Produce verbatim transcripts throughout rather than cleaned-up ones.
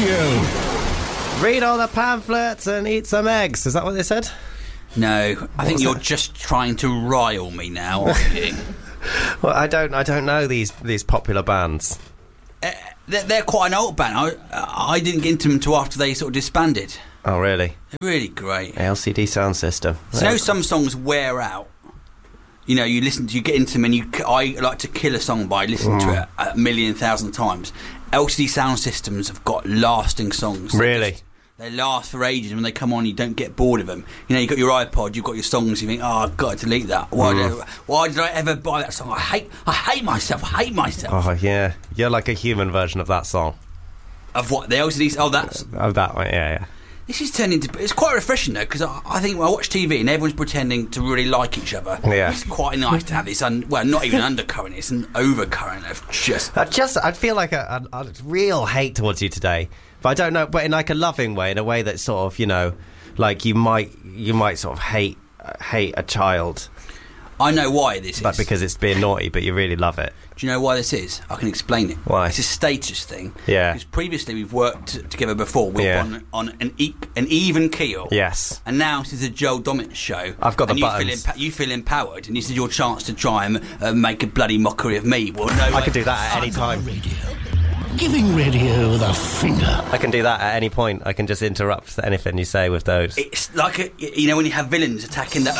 Radio. Read all the pamphlets and eat some eggs. Is that what they said? No, what I think you're that? just trying to rile me now, aren't you? Well, I don't. I don't know these these popular bands. Uh, they're, they're quite an old band. I, I didn't get into them until after they sort of disbanded. Oh, really? They're really great. L C D Sound System. So you know some songs wear out. You know, you listen to, you get into them, and you. I like to kill a song by listening Mm. to it a million thousand times. L C D Sound Systems have got lasting songs. They Really? just- They last for ages, and when they come on, you don't get bored of them. You know, you've got your iPod, you've got your songs, you think, oh, I've got to delete that. Why, Mm. did, I, why did I ever buy that song? I hate I hate myself, I hate myself. Oh, yeah. You're like a human version of that song. Of what? The L C Ds? Oh, that's... Of that one, yeah, yeah. This is turning into... It's quite refreshing, though, because I, I think when I watch T V and everyone's pretending to really like each other, Yeah. it's quite nice to have this, un, well, not even undercurrent, it's an overcurrent of just... I just, I'd feel like a, a, a real hate towards you today. But I don't know, but in like a loving way, in a way that's sort of, you know, like you might, you might sort of hate, uh, hate a child. I know why this But is. because it's being naughty, but you really love it. Do you know why this is? I can explain it. Why? It's a status thing. Yeah. Because previously we've worked t- together before. We've Yeah. on, on an, e- an even keel. Yes. And now this is a Joel Dommett show. I've got the and you buttons. Feel empa- you feel empowered, and this is your chance to try and uh, make a bloody mockery of me. Well, no, I could do that at any time. Radio. Giving radio the finger. I can do that at any point. I can just interrupt anything you say with those. It's like, a, you know, when you have villains attacking the...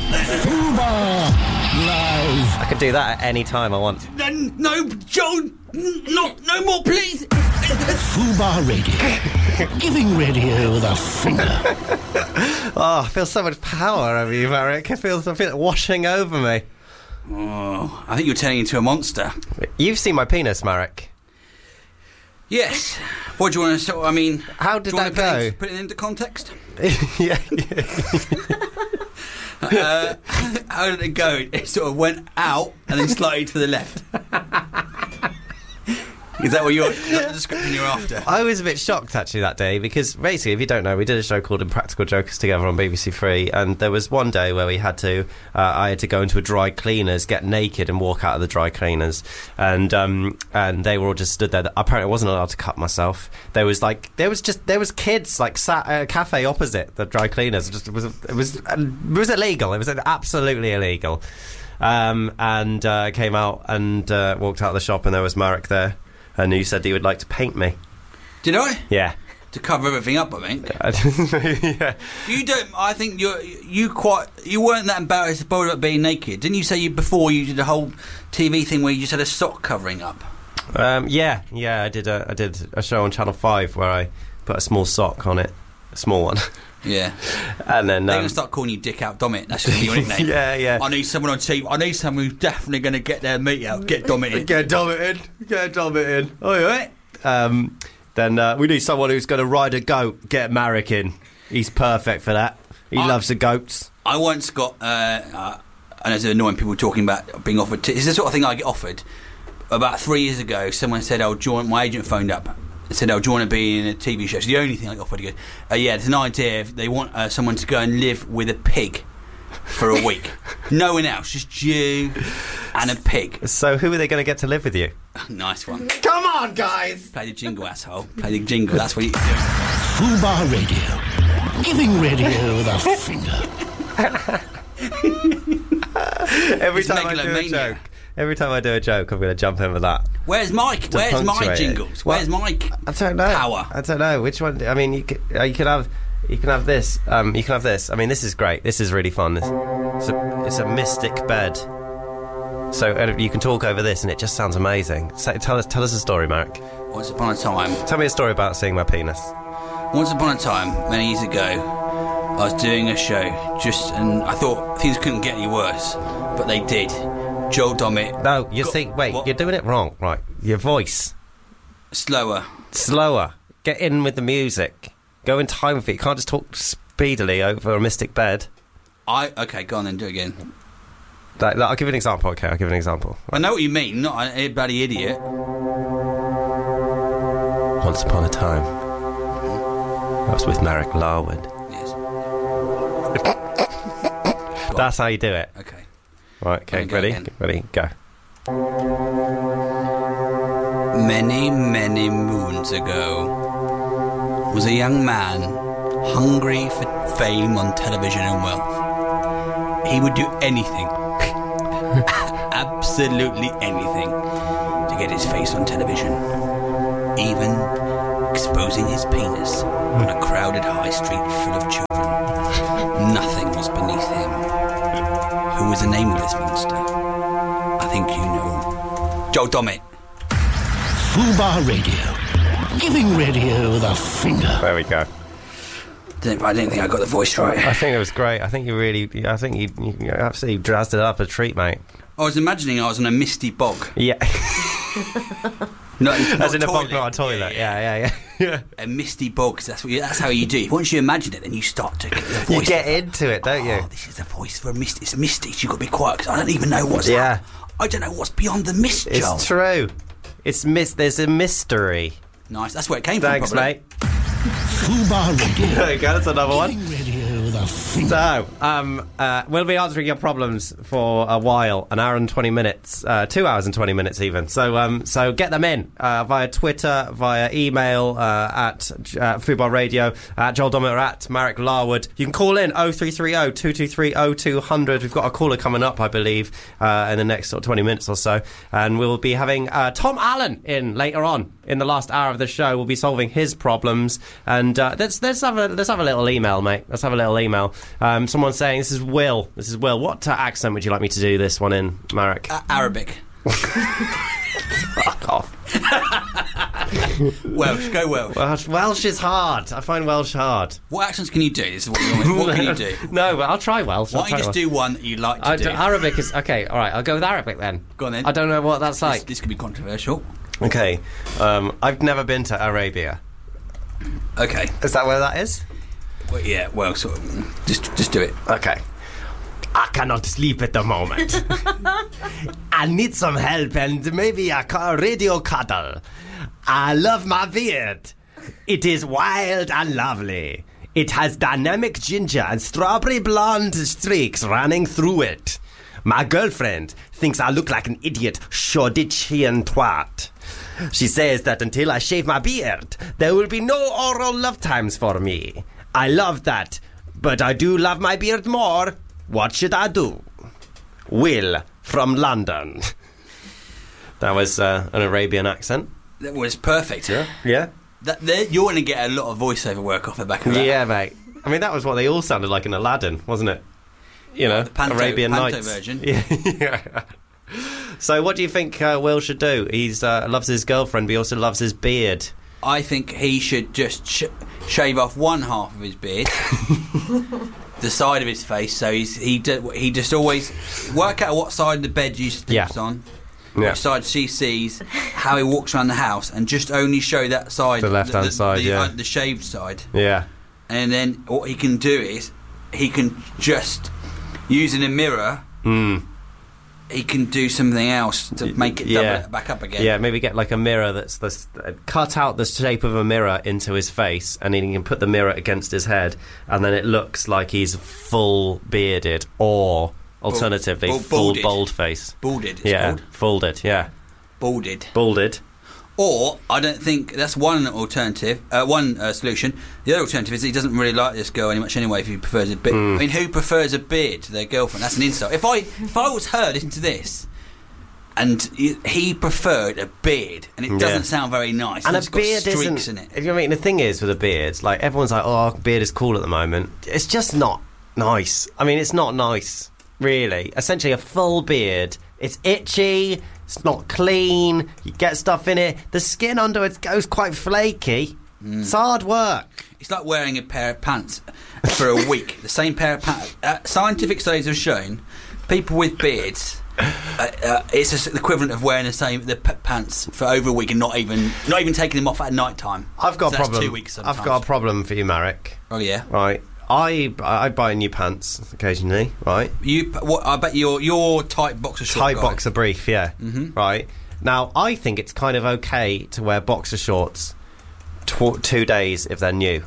Fubar Live. I can do that at any time I want. no, no, Joel, n- not, no more, please. Fubar Radio. Giving radio the finger. Oh, I feel so much power over you, Marek. I feel, I feel it washing over me. Oh, I think you're turning into a monster. You've seen my penis, Marek. Yes. What do you want to... So, I mean... How did do you want that to put it, go? put it into context? yeah, yeah. uh, how did it go? It sort of went out and then slightly to the left. Is that what you're, is that the description you're after? I was a bit shocked actually that day because basically, if you don't know, we did a show called Impractical Jokers together on B B C Three, and there was one day where we had to, uh, I had to go into a dry cleaners, get naked, and walk out of the dry cleaners, and um, and they were all just stood there. Apparently, I wasn't allowed to cut myself. There was like there was just there was kids like sat at a cafe opposite the dry cleaners. It, just, it was it was it was illegal. It was absolutely illegal. Um, and uh, I came out and uh, walked out of the shop, and there was Marek there. And you said he would like to paint me. Did I? Yeah. To cover everything up, I think. yeah. You don't... I think you're... You quite... You weren't that embarrassed about being naked. Didn't you say you before you did a whole T V thing where you just had a sock covering up? Um, yeah, yeah. I did a I did a show on Channel Five where I put a small sock on it, a small one. Yeah. And then They're um, going to start calling you Dick Out Dommett. That's going to be your nickname. yeah, yeah. I need someone on T V. I need someone who's definitely going to get their meat out. Get Dommett in. Get Dommett in. Get Dommett in. Oh yeah. Um, then uh, we need someone who's going to ride a goat. Get Marek in. He's perfect for that. He I- loves the goats. I once got... Uh, uh, and there's annoying people talking about being offered... T- it's the sort of thing I get offered. About three years ago, someone said, oh, do you want... My agent phoned up. Said, oh, do you want to be in a T V show? It's the only thing I got offered. He goes, uh, yeah, there's an idea. If they want uh, someone to go and live with a pig for a week. No one else, just you and a pig. So who are they going to get to live with you? Nice one. Come on, guys. Play the jingle, asshole. Play the jingle. That's what you do. Fubar Radio. Giving radio the finger. Every It's time I do a megalomania. joke, every time I do a joke, I'm going to jump in with that. Where's Mike? To Where's my punctuate it. jingles? Well, Where's Mike? I don't know. Power. I don't know which one. I mean, you could, uh, you could have, you can have this. Um, you can have this. I mean, this is great. This is really fun. This, it's, a, it's a mystic bed. So uh, you can talk over this, and it just sounds amazing. So, tell us, tell us a story, Marek. Once upon a time. Tell me a story about seeing my penis. Once upon a time, many years ago, I was doing a show, just, and I thought things couldn't get any worse, but they did. Joel Dommett. No, you got- see, wait, what? you're doing it wrong. Right, your voice Slower. slower. Get in with the music. Go in time with it. You can't just talk speedily over a mystic bed. I okay, go on then, do it again. Like, like, I'll give you an example. Okay, I'll give you an example. I know what you mean, not a, a bloody idiot. Once upon a time, I was with Marek Larwood. Yes. That's how you do it. Okay. Right, okay, Go ready? again. Ready, go. Many, many moons ago, was a young man hungry for fame on television and wealth. He would do anything, absolutely anything, to get his face on television, even exposing his penis on a crowded high street full of children. Nothing was beneath him. Who was the name of this monster? I think you know. Joel Dommett. Fubar Radio. Giving radio the finger. There we go. Didn't, I didn't think I got the voice right. I think it was great. I think you really, I think you, you absolutely drazzed it up a treat, mate. I was imagining I was on a misty bog. Yeah. Not, As not in a toilet. bog, not a toilet. Yeah, yeah, yeah. yeah. A misty bog, 'cause that's, what you, that's how you do it. Once you imagine it, then you start to get the voice. You get into it, don't you? Oh, this is the voice for a misty. It's misty, so you've got to be quiet, because I don't even know what's Yeah. up. I don't know what's beyond the mist, Joel. It's true. It's mis- There's a mystery. Nice, that's where it came Thanks, from, probably. mate. Fubar Radio. There you go, that's another one. Giving radio the finger. So, um, uh, we'll be answering your problems for a while, an hour and twenty minutes, uh, two hours and twenty minutes even. So, um, so get them in uh, via Twitter, via email uh, at uh, Fubar Radio, at Joel Dommett, or at Marek Larwood. You can call in oh three three oh, two two three, oh two hundred. We've got a caller coming up, I believe, uh, in the next sort of twenty minutes or so, and we'll be having uh, Tom Allen in later on in the last hour of the show. We'll be solving his problems, and uh, let's let's have a let's have a little email, mate. Let's have a little email. Um, someone's saying, "This is Will. This is Will. What uh, accent would you like me to do this one in, Marek?" A- Arabic. Fuck off. Welsh, go Welsh. Welsh, Welsh is hard. I find Welsh hard. What accents can you do? This is what, we want. What can you do? No, but I'll try Welsh. Why I'll don't you try just Welsh. do one that you like to I do? do- Arabic is okay. All right, I'll go with Arabic then. Go on then. I don't know what that's This, like. this could be controversial. Okay, um, I've never been to Arabia. Okay. Is that where that is? Well, yeah, well, sort of, just, just do it. Okay. I cannot sleep at the moment. I need some help and maybe a ca- radio cuddle. I love my beard. It is wild and lovely. It has dynamic ginger and strawberry blonde streaks running through it. My girlfriend thinks I look like an idiot Shoreditchian twat. She says that until I shave my beard, there will be no oral love times for me. I love that, but I do love my beard more. What should I do? Will from London. That was uh, an Arabian accent. That was perfect. Yeah? That, there, you're going to get a lot of voiceover work off the back of that. Yeah, mate. I mean, that was what they all sounded like in Aladdin, wasn't it? You know, the Panto- Arabian Panto Nights. version. Yeah. yeah. So what do you think uh, Will should do? He's uh, loves his girlfriend, but he also loves his beard. I think he should just sh- shave off one half of his beard, the side of his face. So he's, he do, he just always work out what side of the bed you sleeps Yeah. on, Yeah. which side she sees, how he walks around the house, and just only show that side, The left-hand side, the, yeah. uh, the shaved side. Yeah. And then what he can do is he can just using a mirror. Mm. He can do something else to make it Yeah. double it back up again. Yeah, maybe get like a mirror that's, that's uh, cut out the shape of a mirror into his face, and then he can put the mirror against his head, and then it looks like he's full bearded, or alternatively Bald- full balded. bald face. Balded. It's Yeah, called. folded. Yeah, Balded. balded. Or, I don't think that's one alternative, uh, one uh, solution. The other alternative is he doesn't really like this girl any much anyway. If he prefers a beard, Mm. I mean, who prefers a beard to their girlfriend? That's an insult. If I if I was her, listen to this, and he- he preferred a beard, and it doesn't Yeah. sound very nice. And it's a beard got streaks isn't. in it. You know what I mean? The thing is with a beard, like everyone's like, "Oh, beard is cool at the moment." It's just not nice. I mean, it's not nice, really. Essentially, a full beard. It's itchy. It's not clean. You get stuff in it. The skin under it goes quite flaky. Mm. It's hard work. It's like wearing a pair of pants for a week. The same pair of pants. Uh, scientific studies have shown people with beards. Uh, uh, it's just the equivalent of wearing the same the p- pants for over a week and not even not even taking them off at night time. I've got So a that's problem. Two weeks. Sometimes. I've got a problem for you, Marek. Oh yeah. Right. I I buy new pants occasionally. Right. You, what, I bet you're your tight boxer short Tight guy. boxer brief, yeah. Mhm. Right. Now, I think it's kind of okay to wear boxer shorts tw- two days if they're new.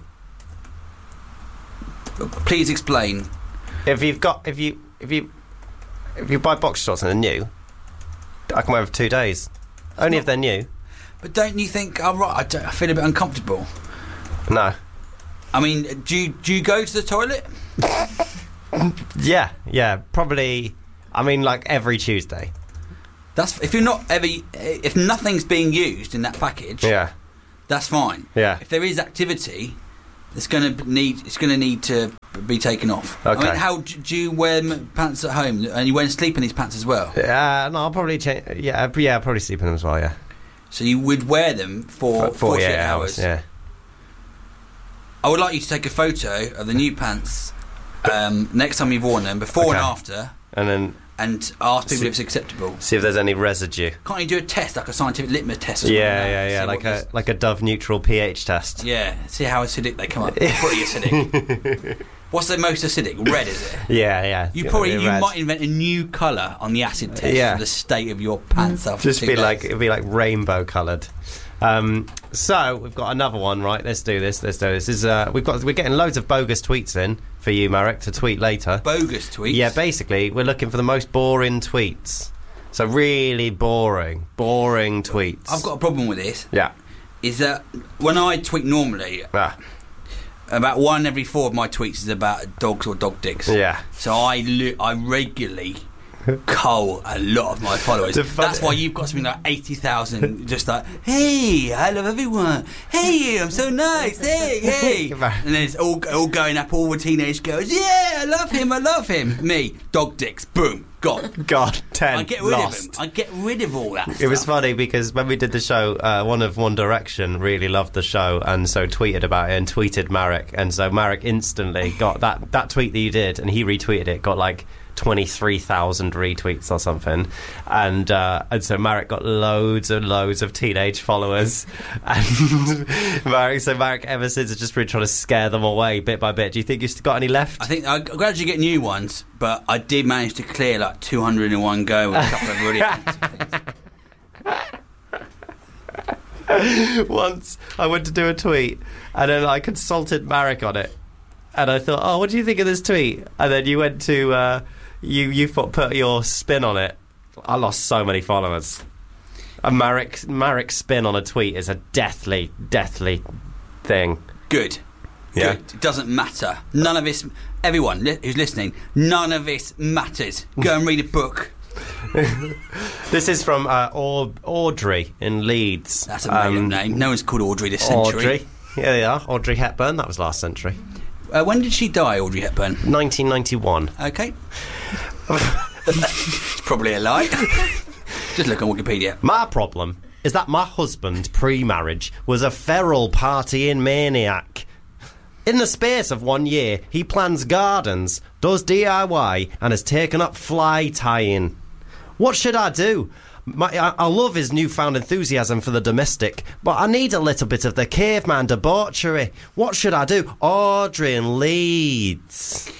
Please explain. If you've got, if you, if you, if you buy boxer shorts and they're new, I can wear them for two days. Only if they're new. But don't you think? I'm right. I, don't- I feel a bit uncomfortable. No. I mean, do you, do you go to the toilet? Yeah, yeah, probably. I mean, like every Tuesday. That's if you're not ever if nothing's being used in that package. Yeah, that's fine. Yeah. If there is activity, it's going to need it's going to need to be taken off. Okay. I mean, how do you wear m- pants at home? And you wear sleep in these pants as well? Yeah, uh, no, I'll probably change. Yeah, yeah, I'll probably sleep in them as well. Yeah. So you would wear them for, for forty-eight, forty-eight hours. hours. Yeah. I would like you to take a photo of the new pants um, next time you've worn them, before Okay. and after, And then and ask people See- if it's acceptable. see if there's any residue. Can't you do a test, like a scientific litmus test? Or something Yeah, like that? yeah, yeah, See like what a this- like a Dove neutral pH test. Yeah, see how acidic they come up. Pretty acidic. What's the most acidic? Red, is it? Yeah, yeah. You It's probably gonna be you red. might invent a new colour on the acid test Yeah. for the state of your pants after just two be days. like it'd be like rainbow coloured. Um, so we've got another one, right? Let's do this. Let's do this. this is uh, we've got we're getting loads of bogus tweets in for you, Marek, to tweet later. bogus tweets. Yeah, basically we're looking for the most boring tweets. So really boring, boring tweets. I've got a problem with this. yeah. Is that when I tweet normally, Ah, about one every four of my tweets is about dogs or dog dicks. yeah. So I li- I regularly cull a lot of my followers. The fun- That's why you've got something like eighty thousand just like, hey, I love everyone. Hey, I'm so nice. Hey, hey. And then it's all, all going up, all the teenage girls. Yeah, I love him, I love him. Me, dog dicks, boom, gone. God, ten. I get rid lost. of them. I get rid of all that It was stuff. funny because when we did the show, uh, one of One Direction really loved the show and so tweeted about it and tweeted Marek, and so Marek instantly got that, that tweet that you did, and he retweeted it, got like twenty-three thousand retweets or something, and uh, and so Marek got loads and loads of teenage followers, and Marek, so Marek ever since has just been trying to scare them away bit by bit. Do you think you've got any left? I think I gradually get new ones, but I did manage to clear like two hundred in one go with a couple of really offensive things. Once I went to do a tweet and then I consulted Marek on it, and I thought, oh, what do you think of this tweet? And then you went to uh, you you put, put your spin on it. I lost so many followers. A Marek Marek's spin on a tweet is a deathly deathly thing. Good. Yeah. Good. It doesn't matter. None of this. Everyone li- who's listening, none of this matters. Go and read a book. This is from uh, Aud- Audrey in Leeds. That's a made-up Um, name. No one's called Audrey this century. Audrey. Here they are. Audrey Hepburn. That was last century. Uh, when did she die, Audrey Hepburn? nineteen ninety-one. Okay. It's probably a lie. Just look on Wikipedia. My problem is that my husband, pre-marriage, was a feral partying maniac. In the space of one year, he plans gardens, does D I Y, and has taken up fly tying. What should I do? My, I, I love his newfound enthusiasm for the domestic, but I need a little bit of the caveman debauchery. What should I do? Audrey in Leeds.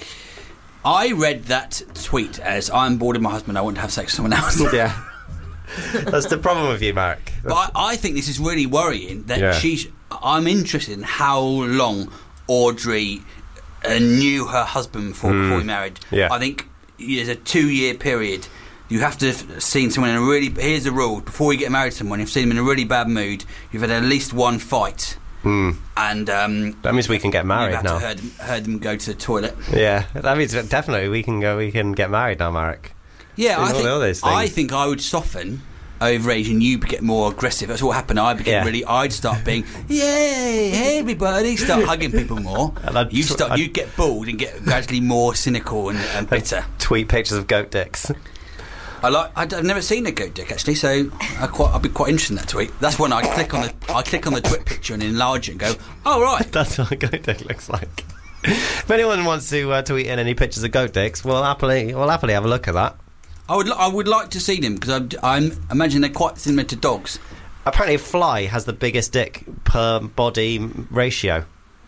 I read that tweet as, I'm bored of my husband, I want to have sex with someone else. Yeah. That's the problem with you, Marek. But I, I think this is really worrying that Yeah. she's. I'm interested in how long Audrey uh, knew her husband for before he married. Yeah. I think there's a two-year period. You have to have seen someone in a really. Here's the rule: before you get married to someone, you've seen them in a really bad mood. You've had at least one fight, Mm. and um, That means we can get you've married had now. to heard, heard them go to the toilet. Yeah, that means definitely we can go. We can get married now, Marek. Yeah, Doing I all think, the those I things. think I would soften over age and you get more aggressive. That's what happened. I became Yeah. really. I'd start being, yay, hey everybody, start hugging people more. And I'd You tw- start, I'd- you get bored and get gradually more cynical and, and bitter. Tweet pictures of goat dicks. I like. I'd- I've never seen a goat dick actually, so I quite. I'd be quite interested in that tweet. That's when I click on the. I click on the twit picture and enlarge it and go, oh right. That's what a goat dick looks like. If anyone wants to uh, tweet in any pictures of goat dicks, we'll happily we'll happily have a look at that. I would. li- I would like to see them because I'm, I'm imagine they're quite similar to dogs. Apparently, a fly has the biggest dick per body ratio.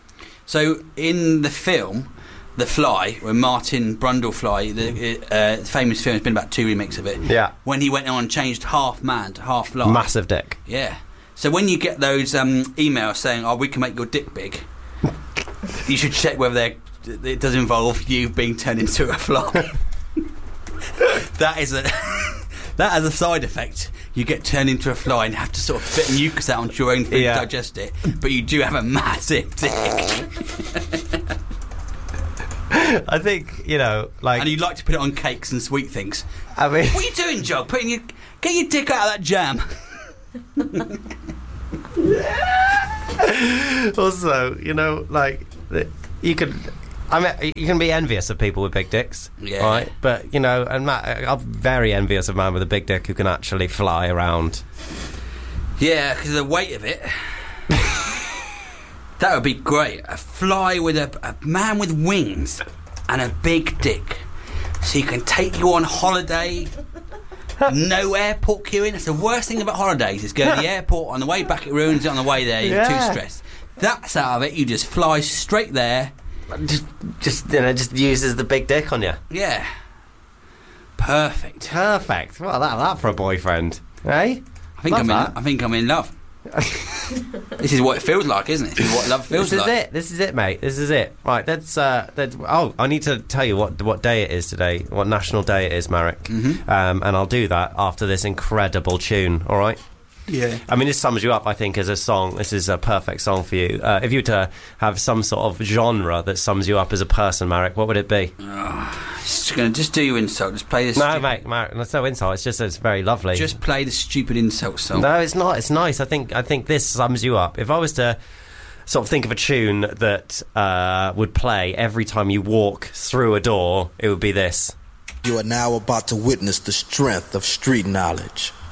So in the film, The Fly, when Martin Brundlefly, the uh, famous film, there's been about two remakes of it. Yeah. When he went on and changed half man to half fly. Massive dick. Yeah. So when you get those um, emails saying, "Oh, we can make your dick big," you should check whether they it does involve you being turned into a fly. That is a that as a side effect you get turned into a fly and have to sort of spit mucus out onto your own food Yeah. to digest it. But you do have a massive dick. I think, you know, like... And you'd like to put it on cakes and sweet things. I mean... What are you doing, Joe? Putting your... Get your dick out of that jam. Also, you know, like, you could... I mean, you can be envious of people with big dicks, Yeah. right? But, you know, and Matt, I'm very envious of a man with a big dick who can actually fly around. Yeah, because of the weight of it. That would be great. A fly with a, a man with wings and a big dick. So you can take you on holiday. No airport queuing. That's the worst thing about holidays is going to the airport, on the way back it ruins it, on the way there you're Yeah. too stressed. That's out of it. You just fly straight there. Just, just, you know, just uses the big dick on you. Yeah. Perfect. Perfect. Well, that, that for a boyfriend, eh? I think Love I'm that. in I think I'm in love. This is what it feels like, isn't it? This is what love feels This is like. it. This is it, mate. This is it. Right. That's. Uh, that's. Oh, I need to tell you what what day it is today. What national day it is, Marek. Mhm. Um, and I'll do that after this incredible tune. All right. Yeah. I mean, this sums you up, I think, as a song. This is a perfect song for you. Uh, if you were to have some sort of genre that sums you up as a person, Marek, what would it be? Oh, just gonna just do your insult. Just play this. No, stu- mate, Marek, that's no insult. It's just it's very lovely. Just play the stupid insult song. No, it's not. It's nice. I think. I think this sums you up. If I was to sort of think of a tune that uh, would play every time you walk through a door, it would be this. You are now about to witness the strength of street knowledge.